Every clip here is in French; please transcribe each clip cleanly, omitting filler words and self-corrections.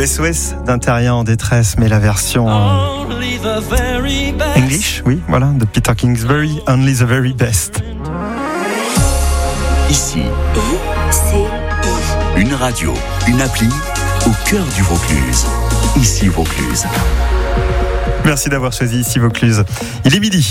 SOS d'un terrien en détresse, mais la version English, oui, voilà, de Peter Kingsbury, Only the Very Best. Ici, une radio, une appli au cœur du Vaucluse. Ici Vaucluse. Merci d'avoir choisi Ici Vaucluse. Il est midi.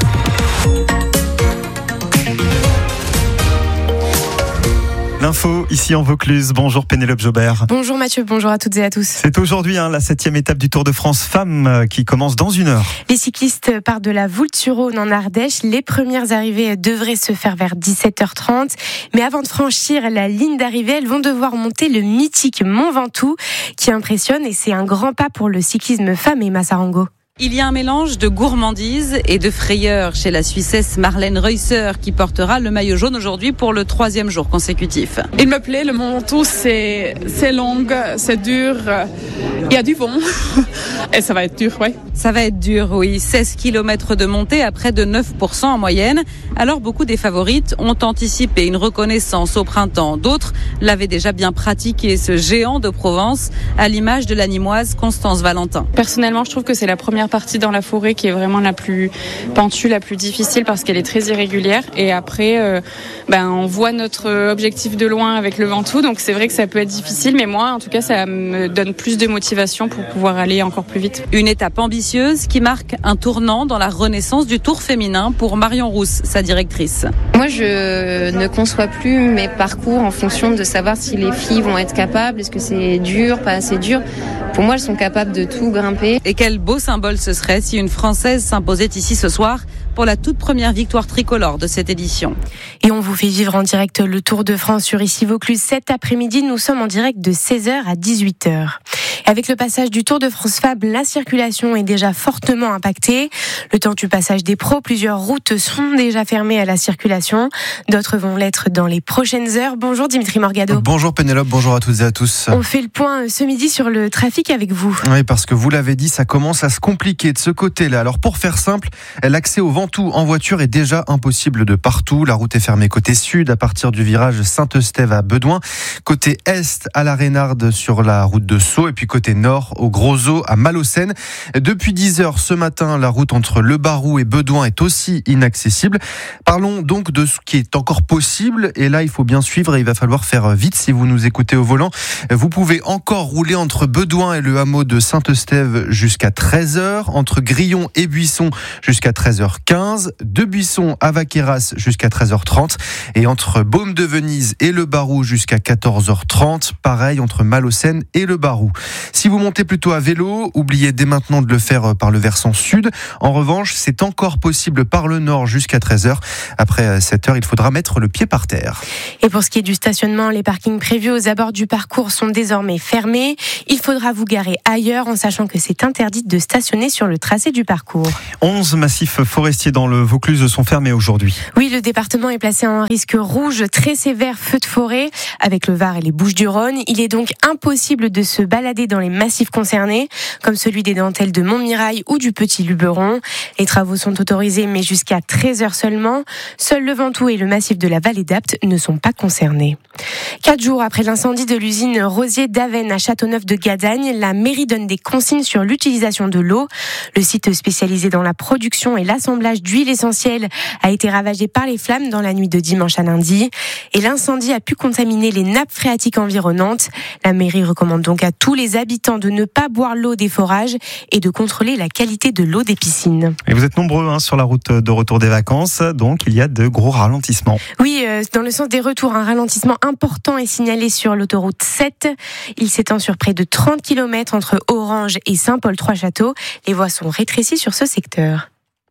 L'info ici en Vaucluse. Bonjour Pénélope Jobert. Bonjour Mathieu, bonjour à toutes et à tous. C'est aujourd'hui la 7e étape du Tour de France Femmes qui commence dans 1 heure. Les cyclistes partent de la Voulte-sur-Rhône en Ardèche. Les premières arrivées devraient se faire vers 17h30. Mais avant de franchir la ligne d'arrivée, elles vont devoir monter le mythique Mont Ventoux qui impressionne et c'est un grand pas pour le cyclisme femme et Massarango. Il y a un mélange de gourmandise et de frayeur chez la Suissesse Marlène Reusser qui portera le maillot jaune aujourd'hui pour le 3e jour consécutif. Il me plaît, le Mont Ventoux, c'est long, c'est dur, il y a du vent et ça va être dur, oui. Ça va être dur, oui. 16 km de montée à près de 9% en moyenne. Alors beaucoup des favorites ont anticipé une reconnaissance au printemps. D'autres l'avaient déjà bien pratiqué, ce géant de Provence, à l'image de la Nîmoise Constance Valentin. Personnellement, je trouve que c'est la première partie dans la forêt qui est vraiment la plus pentue, la plus difficile parce qu'elle est très irrégulière. Et après, on voit notre objectif de loin avec le Ventoux, donc c'est vrai que ça peut être difficile, mais moi, en tout cas, ça me donne plus de motivation pour pouvoir aller encore plus vite. Une étape ambitieuse qui marque un tournant dans la renaissance du Tour féminin pour Marion Rousse, sa directrice. Moi, je ne conçois plus mes parcours en fonction de savoir si les filles vont être capables, est-ce que c'est dur, pas assez dur. Pour moi, elles sont capables de tout grimper. Et quel beau symbole ce serait si une Française s'imposait ici ce soir pour la toute première victoire tricolore de cette édition. Et on vous fait vivre en direct le Tour de France sur Ici Vaucluse. Cet après-midi, nous sommes en direct de 16h à 18h. Et avec le passage du Tour de France Femmes, la circulation est déjà fortement impactée. Le temps du passage des pros, plusieurs routes sont déjà fermées à la circulation. D'autres vont l'être dans les prochaines heures. Bonjour Dimitri Morgado. Bonjour Pénélope, bonjour à toutes et à tous. On fait le point ce midi sur le trafic avec vous. Oui, parce que vous l'avez dit, ça commence à se compliquer de ce côté-là. Alors pour faire simple, l'accès au Ventoux en voiture est déjà impossible de partout. La route est fermée côté sud à partir du virage Saint-Eustève à Bedouin, côté est à la Reynarde sur la route de Sceaux et puis côté nord au Gros-Eau à Malaucène. Depuis 10h ce matin, la route entre Le Barroux et Bedouin est aussi inaccessible. Parlons donc de ce qui est encore possible et là il faut bien suivre et il va falloir faire vite si vous nous écoutez au volant. Vous pouvez encore rouler entre Bedouin et le hameau de Saint-Eustève jusqu'à 13h, entre Grillon et Buisson jusqu'à 13h15, de Buisson à Vaqueyras jusqu'à 13h30 et entre Baume de Venise et Le Barroux jusqu'à 14h30, pareil entre Malaucène et Le Barroux. Si vous montez plutôt à vélo, oubliez dès maintenant de le faire par le versant sud. En revanche, c'est encore possible par le nord jusqu'à 13h. Après 7h, il faudra mettre le pied par terre. Et pour ce qui est du stationnement, les parkings prévus aux abords du parcours sont désormais fermés. Il faudra vous garer ailleurs en sachant que c'est interdit de stationner sur le tracé du parcours. 11 massifs forestiers dans le Vaucluse sont fermés aujourd'hui. Oui, le département est placé en risque rouge très sévère feu de forêt avec le Var et les Bouches-du-Rhône. Il est donc impossible de se balader dans les massifs concernés, comme celui des Dentelles de Montmirail ou du Petit Luberon. Les travaux sont autorisés, mais jusqu'à 13h seulement. Seuls le Ventoux et le massif de la Vallée d'Apt ne sont pas concernés. 4 jours après l'incendie de l'usine Rosier d'Avesnes à Châteauneuf-de-Gadagne, la mairie donne des consignes sur l'utilisation de l'eau. Le site spécialisé dans la production et l'assemblage d'huile essentielle a été ravagé par les flammes dans la nuit de dimanche à lundi. Et l'incendie a pu contaminer les nappes phréatiques environnantes. La mairie recommande donc à tous les habitants de ne pas boire l'eau des forages et de contrôler la qualité de l'eau des piscines. Et vous êtes nombreux sur la route de retour des vacances, donc il y a de gros ralentissements. Oui, dans le sens des retours, un ralentissement important est signalé sur l'autoroute 7. Il s'étend sur près de 30 km entre Orange et Saint-Paul-Trois-Châteaux. Les voies sont rétrécies sur ce secteur.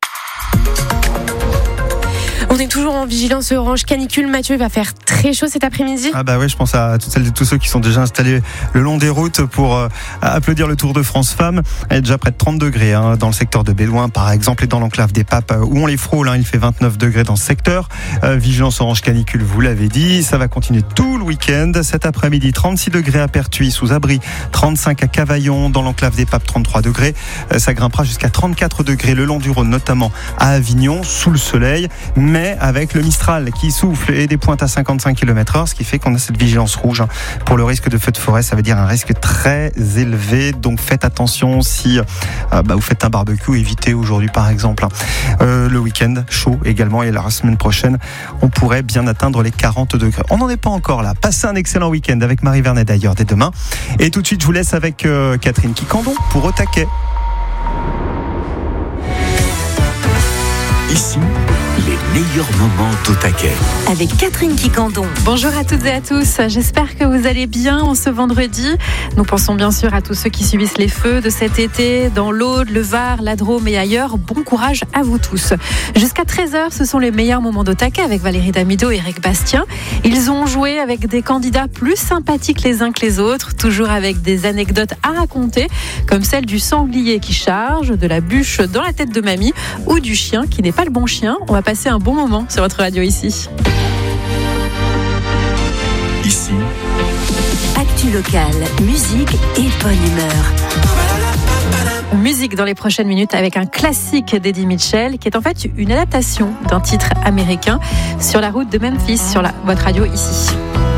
On est toujours en vigilance orange canicule. Mathieu, il va faire très chaud cet après-midi. Ah bah oui, je pense à toutes celles et tous ceux qui sont déjà installés le long des routes pour applaudir le Tour de France Femmes. Il est déjà près de 30 degrés dans le secteur de Bédouin par exemple et dans l'enclave des Papes où on les frôle. Il fait 29 degrés dans ce secteur. Vigilance orange canicule, vous l'avez dit. Ça va continuer tout le week-end. Cet après-midi, 36 degrés à Pertuis sous abri, 35 à Cavaillon, dans l'enclave des Papes, 33 degrés. Ça grimpera jusqu'à 34 degrés le long du Rhône, notamment à Avignon, sous le soleil. Mais mais avec le Mistral qui souffle et des pointes à 55 km/h, ce qui fait qu'on a cette vigilance rouge pour le risque de feu de forêt. Ça veut dire un risque très élevé, donc faites attention si vous faites un barbecue, évitez aujourd'hui par exemple. Le week-end chaud également, et la semaine prochaine on pourrait bien atteindre les 40 degrés. On n'en est pas encore là. Passez un excellent week-end avec Marie Vernet d'ailleurs dès demain, et tout de suite je vous laisse avec Catherine Quicandon pour Au Taquet. Ici, les meilleurs moments d'Au Taquet. Avec Catherine Quicandon. Bonjour à toutes et à tous, j'espère que vous allez bien en ce vendredi. Nous pensons bien sûr à tous ceux qui subissent les feux de cet été dans l'Aude, le Var, la Drôme et ailleurs. Bon courage à vous tous. Jusqu'à 13h, ce sont les meilleurs moments d'Au Taquet avec Valérie Damido et Eric Bastien. Ils ont joué avec des candidats plus sympathiques les uns que les autres, toujours avec des anecdotes à raconter, comme celle du sanglier qui charge, de la bûche dans la tête de mamie ou du chien qui n'est pas le bon chien. On va passer un bon moment sur votre radio ici. Ici, Actu locale, musique et bonne humeur. Musique dans les prochaines minutes avec un classique d'Eddie Mitchell qui est en fait une adaptation d'un titre américain, Sur la route de Memphis, sur votre radio ici.